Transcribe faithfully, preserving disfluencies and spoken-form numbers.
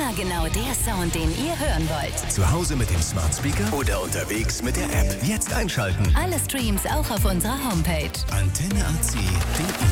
Immer genau der Sound, den ihr hören wollt. Zu Hause mit dem Smart Speaker oder unterwegs mit der App. Jetzt einschalten. Alle Streams auch auf unserer Homepage. antenne punkt a c punkt d e